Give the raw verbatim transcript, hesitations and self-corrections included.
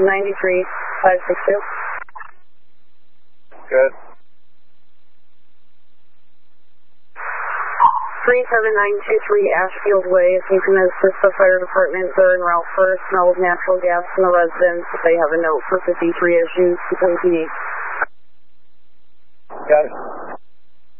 ninety-three five six two. Good. three seven nine two three Ashfield Way, if you can assist the fire department, they're en route for a smell of natural gas in the residence. They have a note for fifty-three issues to P D. Got it.